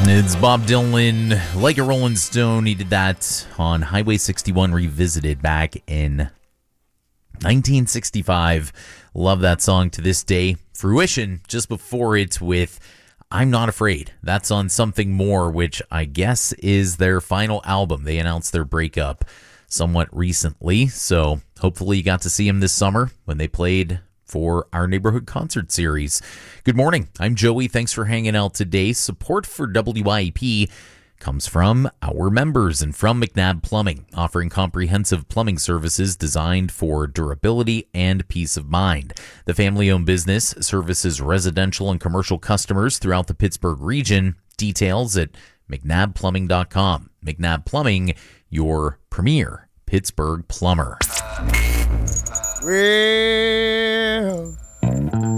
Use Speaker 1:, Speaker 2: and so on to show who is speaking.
Speaker 1: It's Bob Dylan, like a Rolling Stone. He did that on Highway 61 Revisited back in 1965. Love that song to this day. Fruition just before it with I'm Not Afraid. That's on Something More, which I guess is their final album. They announced their breakup somewhat recently, so hopefully you got to see him this summer when they played for our neighborhood concert series. Good morning. I'm Joey. Thanks for hanging out today. Support for WYEP comes from our members and from McNabb Plumbing, offering comprehensive plumbing services designed for durability and peace of mind. The family-owned business services residential and commercial customers throughout the Pittsburgh region. Details at mcnabbplumbing.com. McNabb Plumbing, your premier Pittsburgh plumber.
Speaker 2: Well,